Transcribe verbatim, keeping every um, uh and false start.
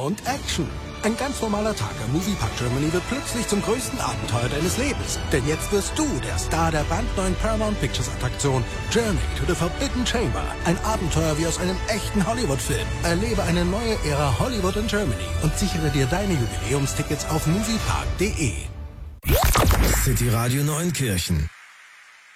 und Action. Ein ganz normaler Tag am Moviepark Germany wird plötzlich zum größten Abenteuer deines Lebens. Denn jetzt wirst du der Star der brandneuen Paramount Pictures Attraktion Journey to the Forbidden Chamber. Ein Abenteuer wie aus einem echten Hollywood-Film. Erlebe eine neue Ära Hollywood in Germany und sichere dir deine Jubiläumstickets auf moviepark punkt de. City Radio Neunkirchen